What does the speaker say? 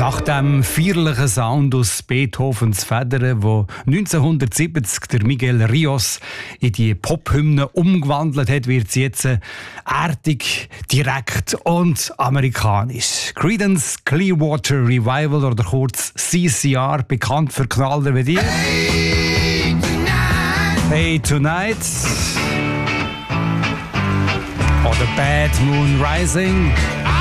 Nach dem feierlichen Sound aus Beethovens Federn, wo 1970 der Miguel Ríos in die Pophymne umgewandelt hat, wird sie jetzt erdig, direkt und amerikanisch. Creedence Clearwater Revival oder kurz CCR, bekannt für Knaller wie die. Hey Tonight. Oder Bad Moon Rising.